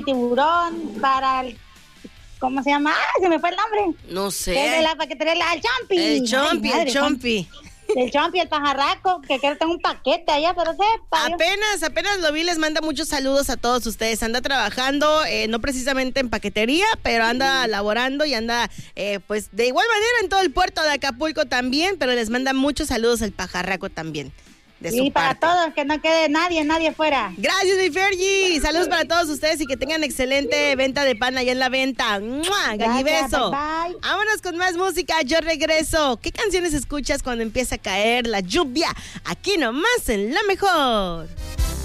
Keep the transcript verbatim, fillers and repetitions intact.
Tiburón, para el, ¿cómo se llama? ¡Ah, se me fue el nombre! No sé. Es de la paquetería, la- el Chompi. El Chompi, Ay, madre, el Chompi. El Chompi, el pajarraco, que quiero tengo un paquete allá, pero sepa. yo. Apenas, apenas lo vi, les manda muchos saludos a todos ustedes. Anda trabajando, eh, no precisamente en paquetería, pero anda laborando y anda, eh, pues, de igual manera en todo el puerto de Acapulco también, pero les manda muchos saludos al pajarraco también. De Y su para parte. todos, que no quede nadie, nadie fuera. Gracias, mi Fergie. Saludos para todos ustedes y que tengan excelente venta de pan allá en la venta. ¡Mua! Gallibeso. Bye, bye. Vámonos con más música. Yo regreso. ¿Qué canciones escuchas cuando empieza a caer la lluvia? Aquí nomás en La Mejor.